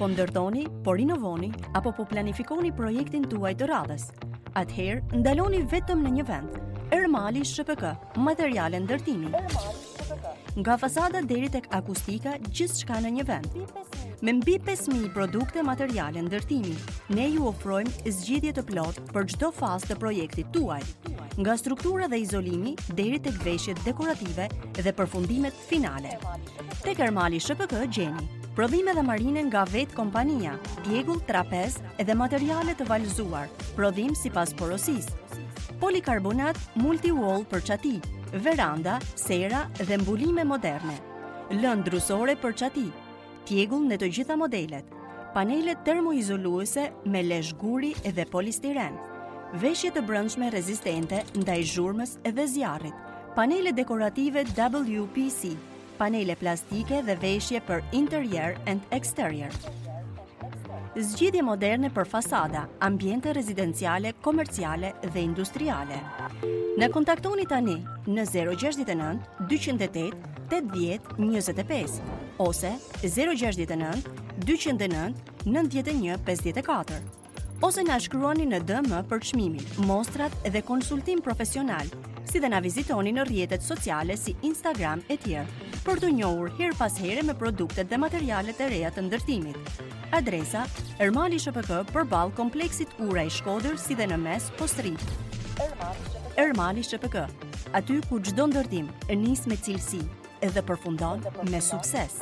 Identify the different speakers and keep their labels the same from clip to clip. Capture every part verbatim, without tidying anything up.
Speaker 1: po ndërtoni, po rinovoni apo po planifikoni projektin tuaj të radhës, atëherë ndaloni vetëm në një vend. Ermali S P K, materiale ndërtimi. Nga fasada deri tek akustika, gjithçka në një vend. Me mbi pesë mijë produkte materiale ndërtimi, ne ju ofrojmë zgjidhje të plotë për çdo fazë të projektit tuaj, nga struktura dhe izolimi deri tek veshjet dekorative dhe përfundimet finale. Tek Ermali S P K gjeni prodhime dhe marine nga vetë kompania, tjegull, trapez dhe materiale të valëzuar, prodhim sipas porosisë, polikarbonat multi-wall për çati, veranda, sera dhe mbulime moderne, lëndë drusore për çati, tjegull në të gjitha modelet, panele termoizoluese me lesh guri dhe polistiren, veshje të brendshme rezistente ndaj zhurmës dhe zjarrit, panele dekorative W P C, panele plastike dhe veshje për interior and exterior. Zgjidhje moderne për fasada, ambiente rezidenciale, komerciale dhe industriale. Na kontaktoni tani në zero gjasht e nëntë dyqindë e tetë tetëdhjetë njëzet e pesë ose zero gjasht e nëntë dyqindë e nëntë nëntëdhjetë e një pesëdhjetë e katër. Ose na shkruani në D M për çmimin, mostrat dhe konsultim profesional, si dhe na vizitoni në rrjetet sociale si Instagram e tjerë, për të njohur her pas here me produktet dhe materialet e reja të ndërtimit. Adresa: Ermali S P K përballë kompleksit Ura i Shkodër, si dhe në mes Postrit. Ermali S P K, aty ku çdo ndërtim nis me cilësi dhe përfundon me sukses.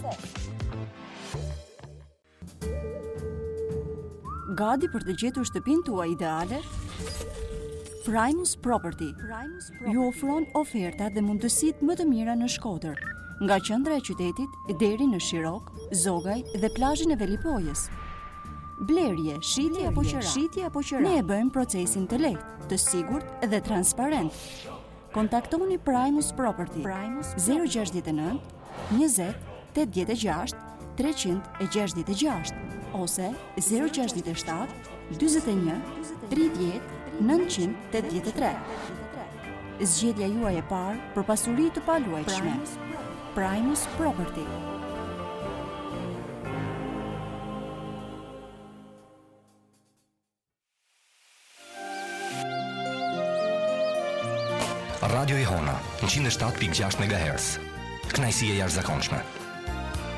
Speaker 1: Gati për të gjetur shtëpinë tuaj ideale? Primus Property ju ofron ofertat dhe mundësitë më të mira në Shkodër, nga qendra e qytetit deri në Shirok, Zogaj dhe plazhin e Velipojës. Blerje, shitje apo qira, shitje apo qira. Ne e bëjmë procesin të lehtë, të sigurt dhe transparent. Kontaktoni Primus Property zero gjasht e nëntë njëzet tetëdhjetë e gjashtë treqind e gjashtëdhjetë e gjashtë ose zero gjasht e shtatë dyzet e një tridhjetë nëntëqind tetëdhjetë e tre. Zgjedhja juaj e parë për pasuri të paluajtshme. Primus Property.
Speaker 2: Radio Ihona, njëqind e shtatë pikë gjashtë megahertz. Kënaqësi e jashtëzakonshme.